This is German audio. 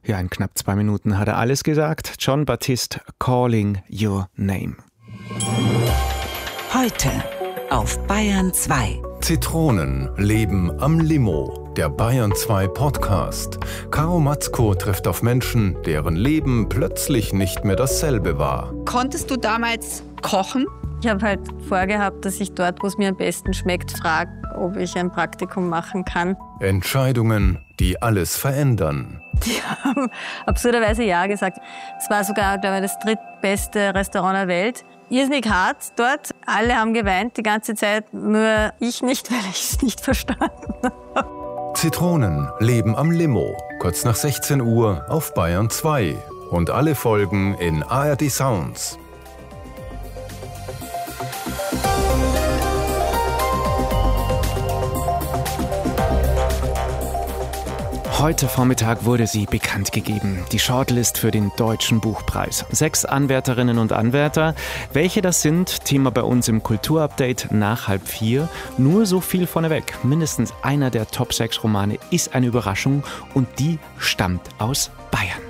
Ja, in knapp 2 Minuten hat er alles gesagt. Jon Batiste, Calling Your Name. Heute auf Bayern 2. Zitronen leben am Limo, der Bayern 2 Podcast. Caro Matzko trifft auf Menschen, deren Leben plötzlich nicht mehr dasselbe war. Konntest du damals kochen? Ich habe halt vorgehabt, dass ich dort, wo es mir am besten schmeckt, frage, ob ich ein Praktikum machen kann. Entscheidungen, die alles verändern. Die haben absurderweise ja gesagt. Es war sogar, glaube ich, das drittbeste Restaurant der Welt. Irrsinnig hart dort. Alle haben geweint die ganze Zeit, nur ich nicht, weil ich es nicht verstanden habe. Zitronen leben am Limo, kurz nach 16 Uhr auf Bayern 2. Und alle Folgen in ARD Sounds. Heute Vormittag wurde sie bekannt gegeben, die Shortlist für den Deutschen Buchpreis. 6 Anwärterinnen und Anwärter. Welche das sind, Thema bei uns im Kulturupdate nach 3:30. Nur so viel vorneweg. Mindestens einer der Top 6 Romane ist eine Überraschung und die stammt aus Bayern.